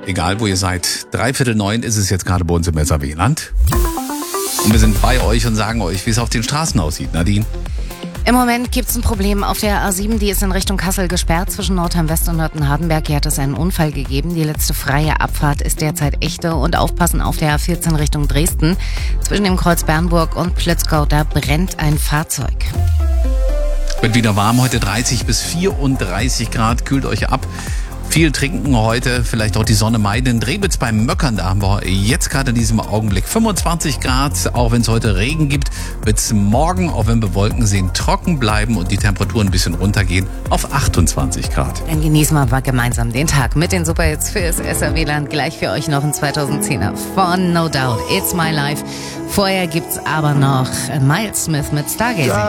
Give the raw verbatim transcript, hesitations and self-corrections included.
egal wo ihr seid. Dreiviertel neun ist es jetzt gerade bei uns im S R W-Land. Und wir sind bei euch und sagen euch, wie es auf den Straßen aussieht. Nadine? Im Moment gibt es ein Problem auf der A sieben, die ist in Richtung Kassel gesperrt. Zwischen Nordheim West und Nörten-Hardenberg. Hier hat es einen Unfall gegeben. Die letzte freie Abfahrt ist derzeit echte. Und aufpassen auf der A vierzehn Richtung Dresden. Zwischen dem Kreuz Bernburg und Plötzgau, da brennt ein Fahrzeug. Wird wieder warm heute, dreißig bis vierunddreißig Grad, kühlt euch ab. Viel trinken heute, vielleicht auch die Sonne meiden. Drebitz beim Möckern, da haben wir jetzt gerade in diesem Augenblick fünfundzwanzig Grad. Auch wenn es heute Regen gibt, wird es morgen, auch wenn wir Wolken sehen, trocken bleiben und die Temperaturen ein bisschen runtergehen auf achtundzwanzig Grad. Dann genießen wir mal gemeinsam den Tag mit den Superhits fürs S R W-Land. Gleich für euch noch ein zweitausendzehner von No Doubt, It's My Life. Vorher gibt's aber noch Miles Smith mit Stargazing.